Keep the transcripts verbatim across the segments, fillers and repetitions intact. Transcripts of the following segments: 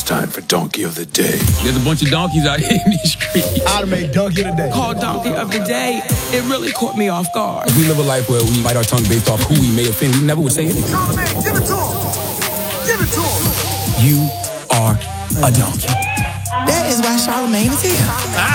time for Donkey of the Day. There's a bunch of donkeys out here in these streets. I'd make Donkey of the Day. Called Donkey of the Day. It really caught me off guard. We live a life where we bite our tongue based off who we may offend. We never would say anything. Charlamagne, give it to him. Give it to him. You are a donkey. That is why Charlamagne is here.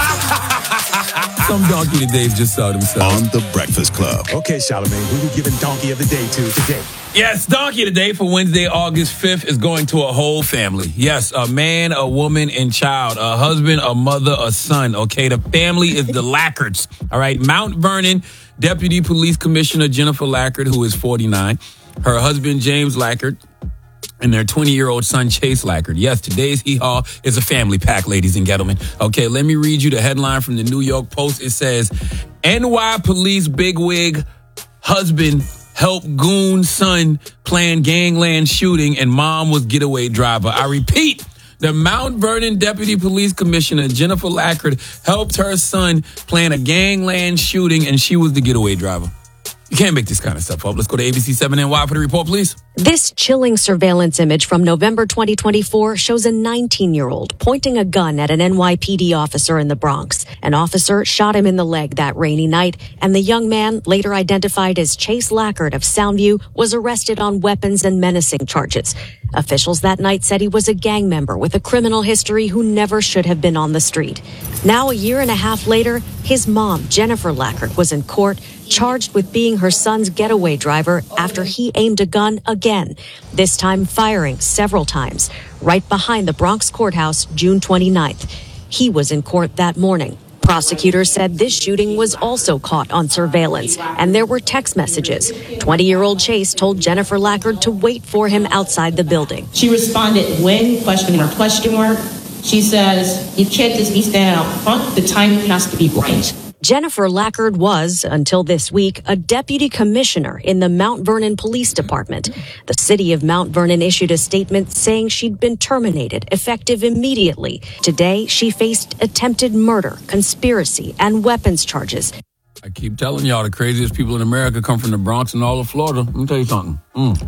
Some donkey today just saw themselves. On The Breakfast Club. Okay, Charlamagne, who we giving Donkey of the Day to today? Yes, donkey today for Wednesday, August fifth is going to a whole family. Yes, a man, a woman, and child. A husband, a mother, a son. Okay, the family is the Lackards. All right, Mount Vernon Deputy Police Commissioner Jennifer Lackard, who is forty-nine. Her husband, James Lackard, and their twenty-year-old son, Chase Lackard. Yes, today's hee-haw is a family pack, ladies and gentlemen. Okay, let me read you the headline from the New York Post. It says, N Y police bigwig husband helped goon son plan gangland shooting and mom was getaway driver. I repeat, the Mount Vernon Deputy Police Commissioner, Jennifer Lackard, helped her son plan a gangland shooting and she was the getaway driver. You can't make this kind of stuff up. Let's go to A B C seven N Y for the report, please. This chilling surveillance image from November twenty twenty-four shows a nineteen-year-old pointing a gun at an N Y P D officer in the Bronx. An officer shot him in the leg that rainy night, and the young man, later identified as Chase Lackard of Soundview, was arrested on weapons and menacing charges. Officials that night said he was a gang member with a criminal history who never should have been on the street. Now, a year and a half later, his mom, Jennifer Lackard, was in court, charged with being her son's getaway driver after he aimed a gun again, this time firing several times, right behind the Bronx courthouse June twenty-ninth. He was in court that morning. Prosecutors said this shooting was also caught on surveillance, and there were text messages. twenty-year-old Chase told Jennifer Lackard to wait for him outside the building. She responded, when? Question mark, question mark. She says, you can't just be standing out front. The timing has to be right. Jennifer Lackard was, until this week, a deputy commissioner in the Mount Vernon Police Department. The city of Mount Vernon issued a statement saying she'd been terminated, effective immediately. Today, she faced attempted murder, conspiracy, and weapons charges. I keep telling y'all, the craziest people in America come from the Bronx and all of Florida. Let me tell you something.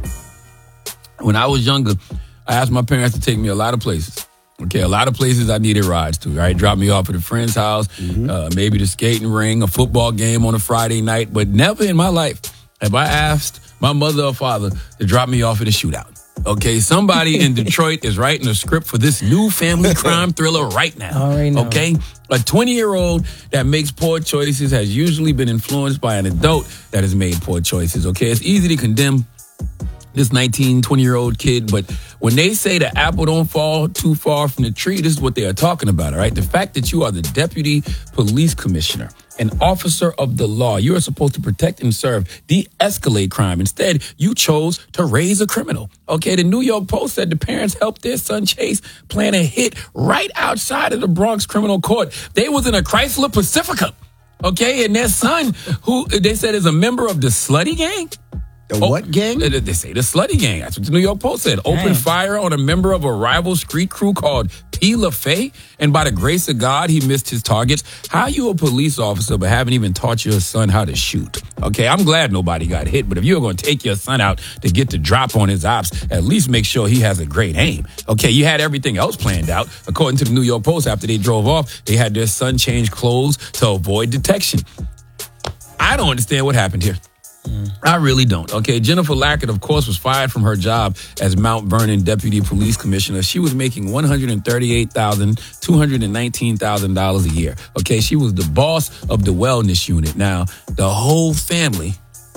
Mm. When I was younger, I asked my parents to take me a lot of places. Okay, a lot of places I needed rides to, right? Drop me off at a friend's house, mm-hmm. uh, maybe the skating ring, a football game on a Friday night, but never in my life have I asked my mother or father to drop me off at a shootout. Okay, somebody in Detroit is writing a script for this new family crime thriller right now. Right now. Okay, a twenty-year-old that makes poor choices has usually been influenced by an adult that has made poor choices. Okay, it's easy to condemn this nineteen, twenty-year-old kid, but when they say the apple don't fall too far from the tree, this is what they are talking about, all right? The fact that you are the deputy police commissioner, an officer of the law, you are supposed to protect and serve, de-escalate crime. Instead, you chose to raise a criminal. Okay, the New York Post said the parents helped their son Chase plan a hit right outside of the Bronx criminal court. They was in a Chrysler Pacifica, okay? And their son, who they said is a member of the Slutty Gang, The what oh, gang? They say the Slutty Gang. That's what the New York Post said. Dang. Opened fire on a member of a rival street crew called P. LaFay, and by the grace of God, he missed his targets. How you a police officer but haven't even taught your son how to shoot? Okay, I'm glad nobody got hit, but if you're going to take your son out to get the drop on his ops, at least make sure he has a great aim. Okay, you had everything else planned out. According to the New York Post, after they drove off, they had their son change clothes to avoid detection. I don't understand what happened here. I really don't. Okay, Jennifer Lackard, of course, was fired from her job as Mount Vernon Deputy Police Commissioner. She was making one hundred thirty-eight thousand two hundred nineteen thousand dollars a year. Okay, she was the boss of the wellness unit. Now, the whole family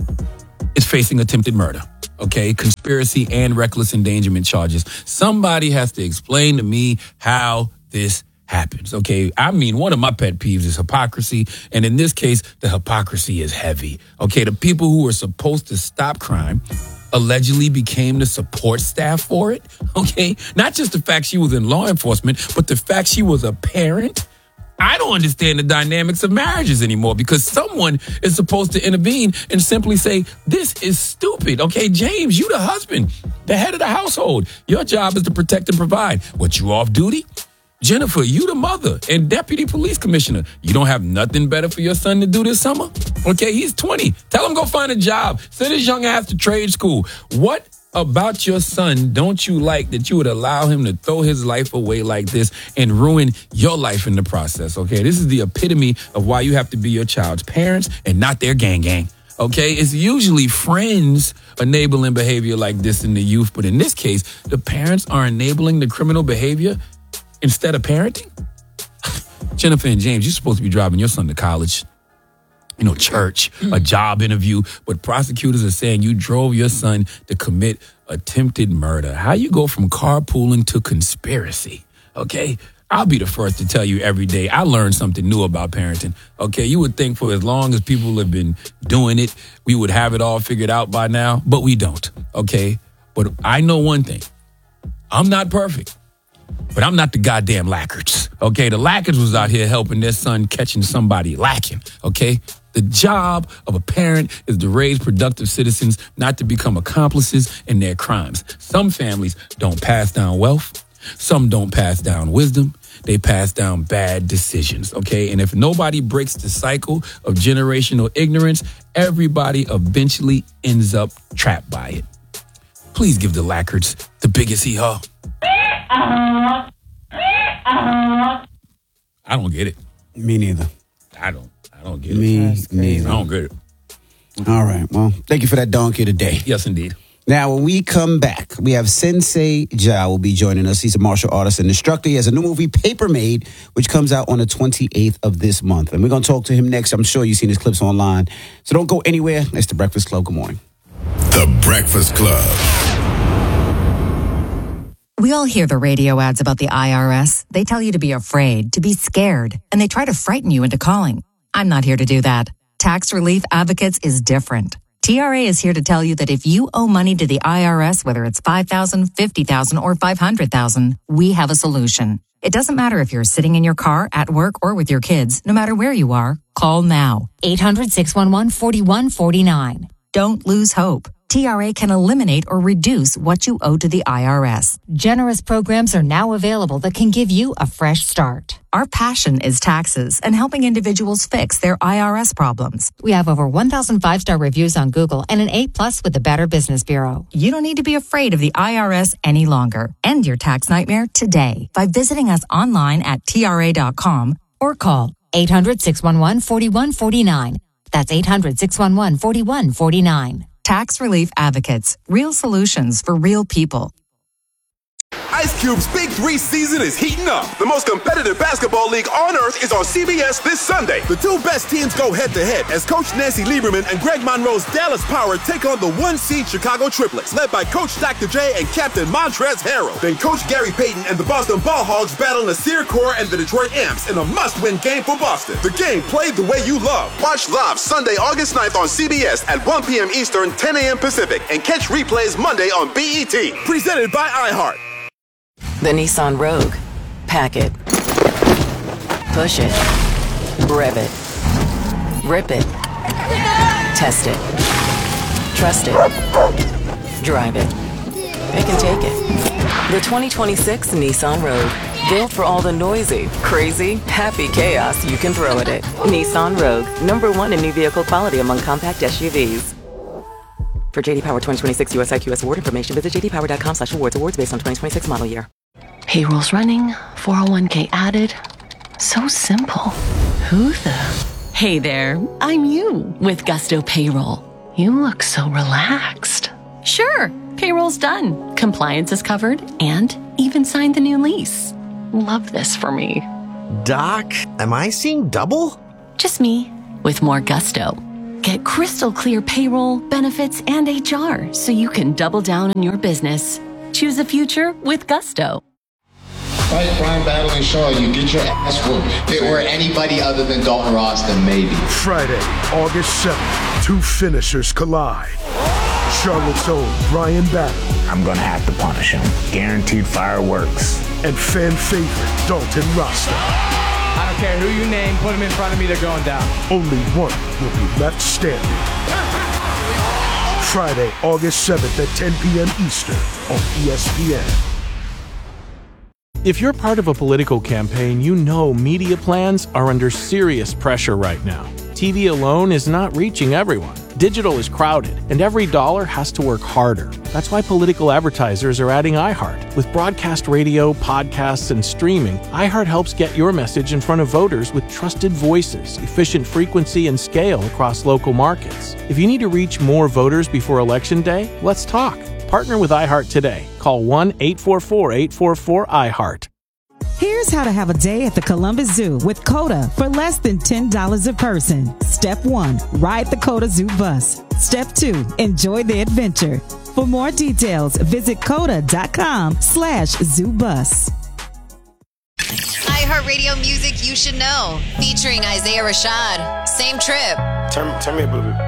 is facing attempted murder. Okay, conspiracy and reckless endangerment charges. Somebody has to explain to me how this happens. Okay, I mean, one of my pet peeves is hypocrisy, and in this case, the hypocrisy is heavy. Okay, the people who were supposed to stop crime allegedly became the support staff for it. Okay, not just the fact she was in law enforcement, but the fact she was a parent. I don't understand the dynamics of marriages anymore because someone is supposed to intervene and simply say, this is stupid. Okay, James, you the husband, the head of the household. Your job is to protect and provide. What, you off duty? Jennifer, you the mother and deputy police commissioner. You don't have nothing better for your son to do this summer? Okay, he's twenty. Tell him go find a job. Send his young ass to trade school. What about your son don't you like that you would allow him to throw his life away like this and ruin your life in the process, okay? This is the epitome of why you have to be your child's parents and not their gang gang, okay? It's usually friends enabling behavior like this in the youth, but in this case, the parents are enabling the criminal behavior instead of parenting? Jennifer and James, you're supposed to be driving your son to college, you know, church, a job interview, but prosecutors are saying you drove your son to commit attempted murder. How you go from carpooling to conspiracy, okay? I'll be the first to tell you every day I learned something new about parenting, okay? You would think for as long as people have been doing it, we would have it all figured out by now, but we don't, okay? But I know one thing. I'm not perfect. But I'm not the goddamn Lackards, okay? The Lackards was out here helping their son catching somebody lacking, okay? The job of a parent is to raise productive citizens, not to become accomplices in their crimes. Some families don't pass down wealth. Some don't pass down wisdom. They pass down bad decisions, okay? And if nobody breaks the cycle of generational ignorance, everybody eventually ends up trapped by it. Please give the Lackards the biggest hee-haw. I don't get it. Me neither. I don't. I don't get Me it. neither. I don't get it. All right. Well, thank you for that donkey today. Yes, indeed. Now, when we come back, we have Sensei Ja will be joining us. He's a martial artist and instructor. He has a new movie, Paper Maid, which comes out on the twenty-eighth of this month. And we're going to talk to him next. I'm sure you've seen his clips online. So don't go anywhere. It's The Breakfast Club. Good morning. The Breakfast Club. We all hear the radio ads about the I R S. They tell you to be afraid, to be scared, and they try to frighten you into calling. I'm not here to do that. Tax Relief Advocates is different. T R A is here to tell you that if you owe money to the I R S, whether it's five thousand dollars, fifty thousand dollars, or five hundred thousand dollars, we have a solution. It doesn't matter if you're sitting in your car, at work, or with your kids. No matter where you are, call now. eight hundred, six one one, four one four nine. Don't lose hope. T R A can eliminate or reduce what you owe to the I R S. Generous programs are now available that can give you a fresh start. Our passion is taxes and helping individuals fix their I R S problems. We have over one thousand five-star reviews on Google and an A plus with the Better Business Bureau. You don't need to be afraid of the I R S any longer. End your tax nightmare today by visiting us online at T R A dot com or call eight hundred, six one one, four one four nine. That's eight hundred, six one one, four one four nine. Tax Relief Advocates. Real solutions for real people. Ice Cube's Big Three season is heating up. The most competitive basketball league on earth is on C B S this Sunday. The two best teams go head-to-head as Coach Nancy Lieberman and Greg Monroe's Dallas Power take on the one-seed Chicago Triplets, led by Coach Doctor J and Captain Montrezl Harrell. Then Coach Gary Payton and the Boston Ball Hogs battle Nasir Kaur and the Detroit Amps in a must-win game for Boston. The game played the way you love. Watch live Sunday, August ninth on C B S at one p.m. Eastern, ten a.m. Pacific, and catch replays Monday on B E T. Presented by iHeart. The Nissan Rogue. Pack it. Push it. Rev it. Rip it. Test it. Trust it. Drive it. It can take it. The twenty twenty-six Nissan Rogue. Built for all the noisy, crazy, happy chaos you can throw at it. Nissan Rogue. Number one in new vehicle quality among compact S U Vs. For J D Power twenty twenty-six U S I Q S award information, visit j d power dot com slash awards. Awards based on twenty twenty-six model year. Payroll's running, four oh one k added. So simple. Who the? Hey there, I'm you with Gusto Payroll. You look so relaxed. Sure, payroll's done. Compliance is covered and even signed the new lease. Love this for me. Doc, am I seeing double? Just me with more gusto. Get crystal clear payroll, benefits, and H R so you can double down on your business. Choose a future with Gusto. Fight Brian battling Shaw, you get your ass whooped. If it were anybody other than Dalton Ross, then maybe. Friday, August seventh, two finishers collide. Charlotte's own Brian Battle. I'm gonna have to punish him. Guaranteed fireworks. And fan favorite Dalton Rasta. I don't care who you name, put him in front of me, they're going down. Only one will be left standing. Friday, August seventh at ten p.m. Eastern on E S P N. If you're part of a political campaign, you know media plans are under serious pressure right now. T V alone is not reaching everyone. Digital is crowded, and every dollar has to work harder. That's why political advertisers are adding iHeart. With broadcast radio, podcasts, and streaming, iHeart helps get your message in front of voters with trusted voices, efficient frequency, and scale across local markets. If you need to reach more voters before Election Day, let's talk. Partner with iHeart today. Call one eight four four, eight four four, iHeart. Here's how to have a day at the Columbus Zoo with COTA for less than ten dollars a person. Step one, ride the COTA Zoo bus. Step two, enjoy the adventure. For more details, visit COTA.com slash zoo bus. iHeartRadio music you should know. Featuring Isaiah Rashad. Same trip. Turn, turn me up a little bit.